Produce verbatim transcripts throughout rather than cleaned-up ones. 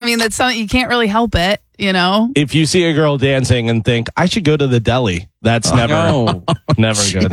mean, that's something you can't really help it, you know? If you see a girl dancing and think, I should go to the deli, that's Oh, never, no. never good.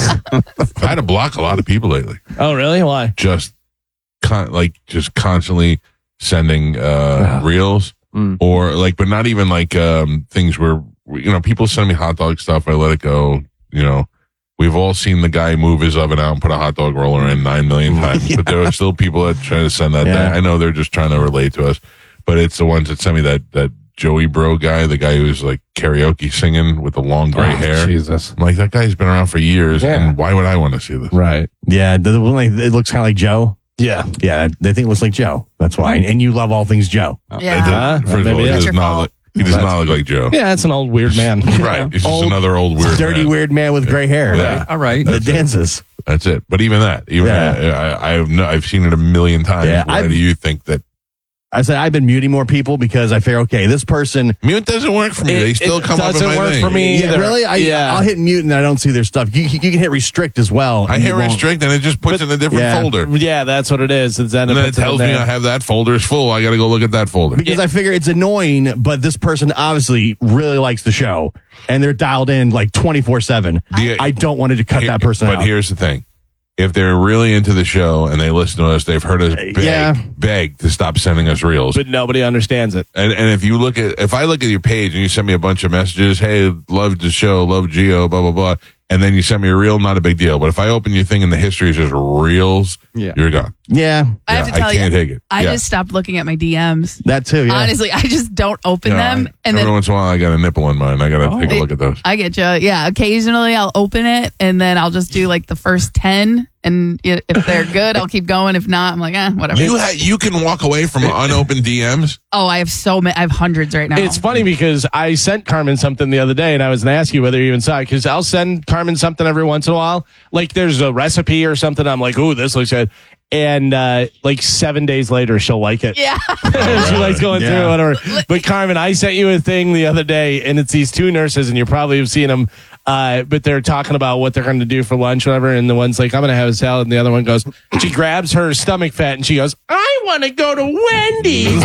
I've had to block a lot of people lately. Oh, really? Why? Just con- like just constantly sending uh, reels Mm. or like, but not even like um, things where, you know, people send me hot dog stuff. I let it go. You know, we've all seen the guy move his oven out and put a hot dog roller in nine million times, Yeah. but there are still people that try to send that. Yeah. that. I know they're just trying to relate to us, but it's the ones that send me that, that Joey Bro guy, the guy who's like karaoke singing with the long gray Oh, hair. Jesus. I'm like, that guy's been around for years, Yeah. and why would I want to see this? Right. Yeah, the, the one like, it looks kind of like Joe. Yeah. Yeah, they think it looks like Joe. That's why. And you love all things Joe. Yeah. It does- Uh, First of maybe all, he that's does your not fault. look, he does not look like Joe. Yeah, it's an old weird man. Right. He's just Old, another old weird Dirty, man. weird man with gray hair. Yeah. All right. That dances. That's it. But even that, even Yeah. that, I, I have no, I've seen it a million times. Yeah, Why I've- do you think that I said I've been muting more people because I figure, okay, this person. mute doesn't work for me? It- they still it come up in doesn't my work thing. for me. Yeah, either. really? I, Yeah. I'll hit mute and I don't see their stuff. You, you, you can hit restrict as well. I and hit you won't- restrict and it just puts But- it in a different yeah. folder. Yeah, that's what it is. It's then And then it puts in tells me there. I have that folder is full. I got to go look at that folder. Because I figure it's annoying, but this person obviously really likes the show and they're dialed in like twenty-four seven. The- I don't want it to cut Here- that person But out. here's the thing. If they're really into the show and they listen to us, they've heard us beg, yeah. beg to stop sending us reels. But nobody understands it. And and if you look at, if I look at your page and you send me a bunch of messages, hey, love the show, love Geo, blah, blah, blah, and then you send me a reel, not a big deal. But if I open your thing and the history is just reels, Yeah. you're gone. Yeah, I have Yeah, to tell I can't you, take it. I Yeah. just stopped looking at my D Ms. that too. Yeah. Honestly, I just don't open You know, them. I- and every then once in a while, I got a nipple in mine. I got to take a look at those. I get you. Yeah. Occasionally I'll open it and then I'll just do like the first ten. And i- if they're good, I'll keep going. If not, I'm like, eh, whatever. You ha- you can walk away from unopened D Ms. oh, I have so many. I have hundreds right now. It's funny because I sent Carmen something the other day, and I was going to ask you whether you even saw it, because I'll send Carmen something every once in a while. Like there's a recipe or something. I'm like, ooh, this looks good. And uh, like seven days later, she'll like it. Yeah. She likes going Yeah. through whatever. But Carmen, I sent you a thing the other day, and it's these two nurses, and you probably have seen them. Uh, but they're talking about what they're going to do for lunch, whatever. And the one's like, I'm going to have a salad. And the other one goes, she grabs her stomach fat and she goes, I want to go to Wendy's.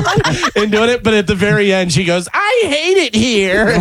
I and doing it. But at the very end, she goes, I hate it here.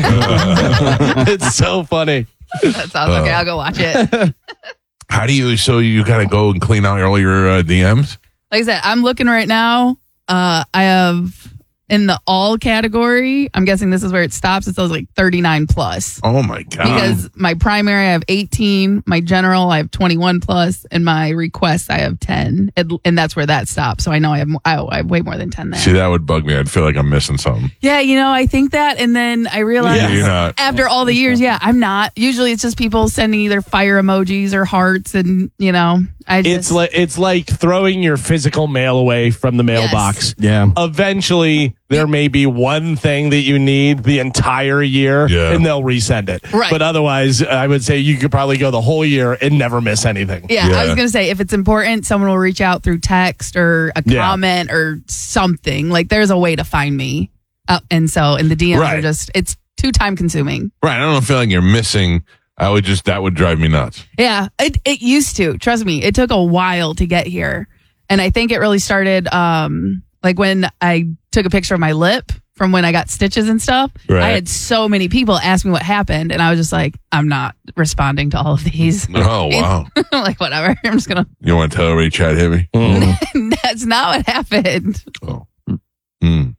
It's so funny. That sounds okay. I'll go watch it. How do you, so you got to go and clean out all your uh, D Ms? Like I said, I'm looking right now. Uh, I have in the all category, I'm guessing this is where it stops. It says like thirty-nine plus. Oh, my God. Because my primary, I have eighteen. My general, I have twenty-one plus. And my requests, I have ten. And, and that's where that stops. So I know I have, I, I have way more than ten there. See, that would bug me. I'd feel like I'm missing something. Yeah, you know, I think that. And then I realize Yeah, you're not. after all the years, yeah, I'm not. Usually it's just people sending either fire emojis or hearts. And, you know, I just. It's like it's like throwing your physical mail away from the mailbox. Yeah. Eventually, there may be one thing that you need the entire year, Yeah. and they'll resend it. Right. But otherwise, I would say you could probably go the whole year and never miss anything. Yeah, Yeah. I was going to say, if it's important, someone will reach out through text or a Yeah. comment or something. Like, there's a way to find me. Uh, and so, and the D Ms Right. are just, it's too time consuming. Right. I don't feel like you're missing. I would just, that would drive me nuts. Yeah, it, it used to. Trust me, it took a while to get here. And I think it really started um, like when I took a picture of my lip from when I got stitches and stuff. Right. I had so many people ask me what happened. And I was just like, I'm not responding to all of these. Oh, wow. I'm like, whatever. I'm just going You want to tell everybody Chad hit me? to. That's not what happened. Oh. Hmm.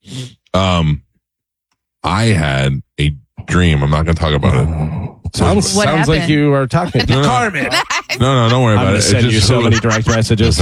Um, I had a dream. I'm not going to talk about it. Sounds What sounds like happened? you are talking to No, no. Carmen. No, no, don't worry I'm about going it. to send It's you just so many direct messages.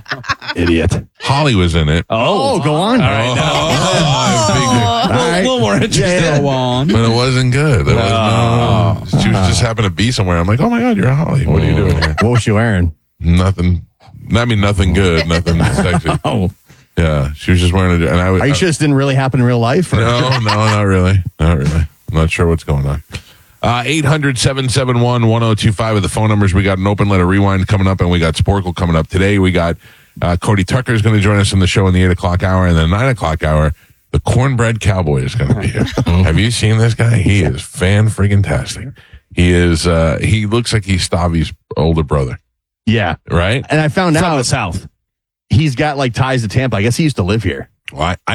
Idiot. Holly was in it. Oh, go on. All right, now. Oh, I figured- A little, little more interesting. Yeah. Go on. But it wasn't good. It was, No. no. She was just happened to be somewhere. I'm like, oh my God, you're Holly. What are you doing here? What was she wearing? Nothing. I mean, nothing good. Nothing sexy. Oh, Yeah. She was just wearing a, and I was, are you sure this didn't really happen in real life? Or? No, no, not really. Not really. I'm not sure what's going on. Uh, eight hundred, seven seven one, one oh two five are the phone numbers. We got an open letter rewind coming up, and we got Sporkle coming up today. We got uh, Cody Tucker is going to join us in the show in the eight o'clock hour, and the nine o'clock hour, the Cornbread Cowboy is going to be here. Have you seen this guy? He is fan friggin' tastic. He is. Uh, he looks like he's Stavi's older brother, Yeah. right? And I found From out the South. he's got like ties to Tampa. I guess he used to live here. Well, I,